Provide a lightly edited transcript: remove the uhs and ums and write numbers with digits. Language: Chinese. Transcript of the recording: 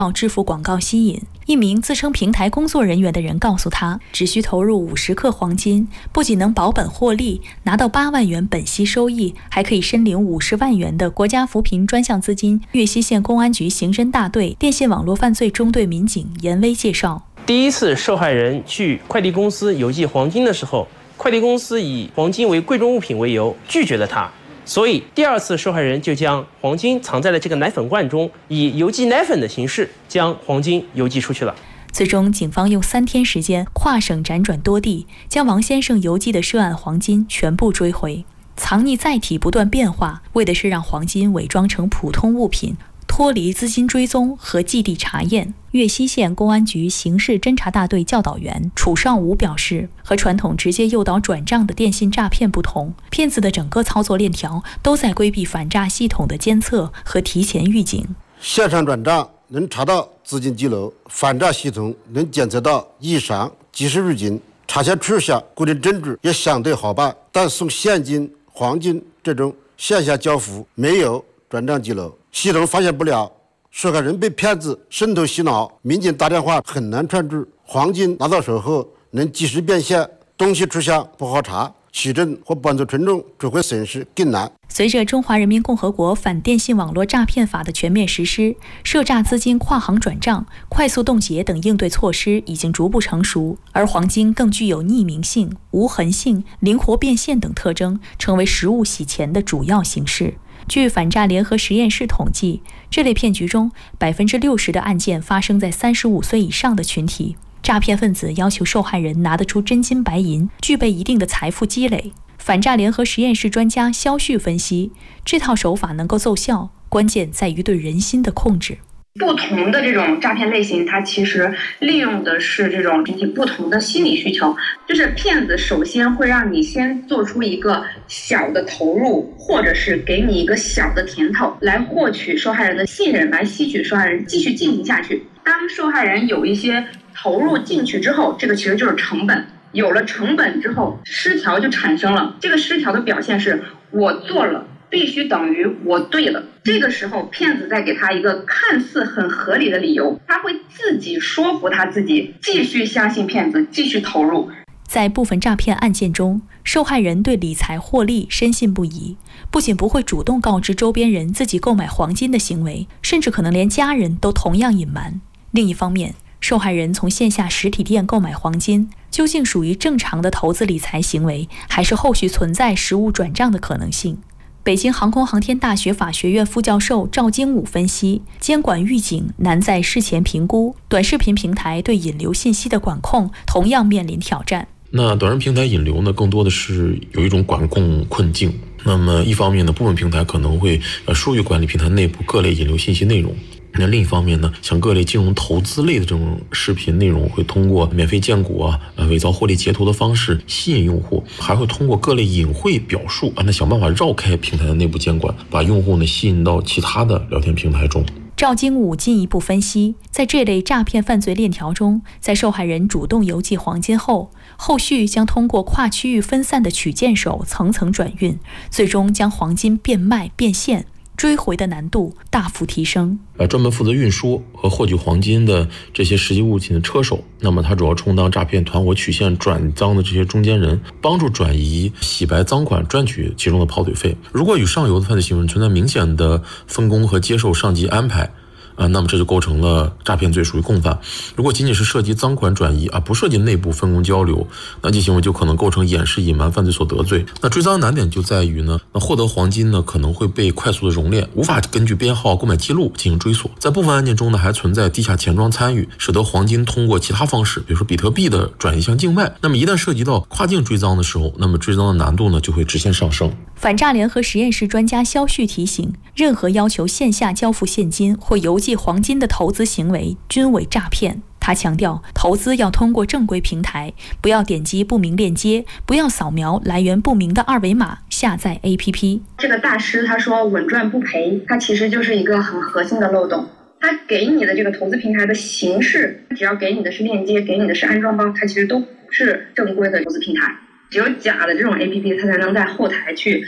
支付广告吸引。一名自称平台工作人员的人告诉他，只需投入50克黄金，不仅能保本获利，拿到8万元本息收益，还可以申领50万元的国家扶贫专项资金。岳西县公安局刑侦大队电信网络犯罪中队民警严威介绍， 第一次受害人去快递公司邮寄黄金的时候，快递公司以黄金为贵重物品为由拒绝了他，所以第二次受害人就将黄金藏在了这个奶粉罐中，以邮寄奶粉的形式将黄金邮寄出去了。 最终警方用3天时间跨省辗转多地，将王先生邮寄的涉案黄金全部追回。藏匿载体不断变化，为的是让黄金伪装成普通物品，脱离资金追踪和寄递查验。岳西县公安局刑事侦查大队教导员楚少武表示，和传统直接诱导转账的电信诈骗不同，骗子的整个操作链条都在规避反诈系统的监测和提前预警。 线上转账能查到资金记录，反诈系统能检测到异常，及时预警，查销出下固定证据也相对好办，但送现金、黄金这种线下交付没有转账记录，系统发现不了，受害人被骗子渗透洗脑，民警打电话很难串住，黄金拿到手后能及时变现，东西出销不好查，取证或帮助群众追回损失更难。 随着中华人民共和国反电信网络诈骗法的全面实施，涉诈资金跨行转账、快速冻结等应对措施已经逐步成熟，而黄金更具有匿名性、无痕性、灵活变现等特征，成为实物洗钱的主要形式。据反诈联合实验室统计，这类骗局中60%的案件发生在35岁以上的群体。诈骗分子要求受害人拿得出真金白银，具备一定的财富积累。反诈联合实验室专家肖旭分析，这套手法能够奏效，关键在于对人心的控制。 不同的这种诈骗类型，它其实利用的是这种群体不同的心理需求。就是骗子首先会让你先做出一个小的投入，或者是给你一个小的甜头，来获取受害人的信任，来吸取受害人继续进行下去。当受害人有一些投入进去之后，这个其实就是成本。有了成本之后，失调就产生了。这个失调的表现是，我做了必须等于我对了。这个时候，骗子再给他一个看似很合理的理由，他会自己说服他自己，继续相信骗子，继续投入。 在部分诈骗案件中，受害人对理财获利深信不疑，不仅不会主动告知周边人自己购买黄金的行为，甚至可能连家人都同样隐瞒。另一方面，受害人从线下实体店购买黄金，究竟属于正常的投资理财行为，还是后续存在实物转账的可能性？北京航空航天大学法学院副教授赵京武分析，监管预警难在事前评估，短视频平台对引流信息的管控同样面临挑战。 那短视频平台引流呢，更多的是有一种管控困境。那么一方面呢，部分平台可能会疏于管理平台内部各类引流信息内容。那另一方面呢，像各类金融投资类的这种视频内容，会通过免费荐股伪造获利截图的方式吸引用户，还会通过各类隐晦表述那想办法绕开平台的内部监管，把用户呢吸引到其他的聊天平台中。 赵京武进一步分析，在这类诈骗犯罪链条中，在受害人主动邮寄黄金后，后续将通过跨区域分散的取件手层层转运，最终将黄金变卖变现，追回的难度大幅提升。 专门负责运输和获取黄金的这些实际物品的车手，那么他主要充当诈骗团伙曲线转赃的这些中间人，帮助转移、洗白赃款，赚取其中的跑腿费。如果与上游的犯罪行为存在明显的分工和接受上级安排，那么这就构成了诈骗罪，属于共犯。如果仅仅是涉及赃款转移不涉及内部分工交流，那这行为就可能构成掩饰隐瞒犯罪所得罪。那追赃难点就在于呢，获得黄金呢可能会被快速的熔炼，无法根据编号、购买记录进行追索。在部分案件中呢，还存在地下钱庄参与，使得黄金通过其他方式，比如说比特币的转移向境外。那么一旦涉及到跨境追赃的时候，那么追赃的难度呢就会直线上升。 反诈联合实验室专家肖旭提醒，任何要求线下交付现金或邮寄黄金的投资行为均为诈骗。他强调，投资要通过正规平台，不要点击不明链接，不要扫描来源不明的二维码下载 APP。 这个大师他说稳赚不赔，它其实就是一个很核心的漏洞。他给你的这个投资平台的形式，只要给你的是链接，给你的是安装包，它其实都不是正规的投资平台。只有假的这种 APP， 它才能在后台去